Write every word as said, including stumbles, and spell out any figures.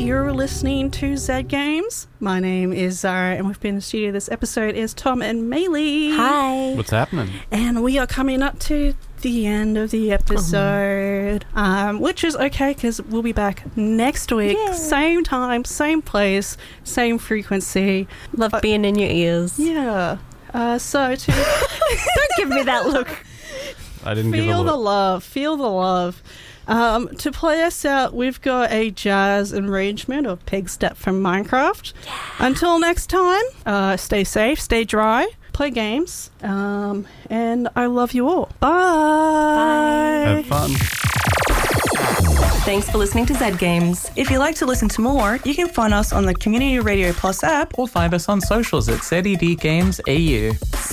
You're listening to Zed Games. My name is Zara, and we've been in the studio. This episode is Tom and Maylee. Hi. What's happening? And we are coming up to the end of the episode, oh. um, which is okay because we'll be back next week. Yay. Same time, same place, same frequency. Love uh, being in your ears. Yeah. Uh, so to... Don't give me that look. I didn't feel give a look. the love. Feel the love. Um, to play us out, we've got a jazz arrangement of Peg Step from Minecraft. Yeah. Until next time, uh, stay safe, stay dry, play games, um, and I love you all. Bye. Bye. Have fun. Thanks for listening to Zed Games. If you'd like to listen to more, you can find us on the Community Radio Plus app or find us on socials at Z E D Games A U.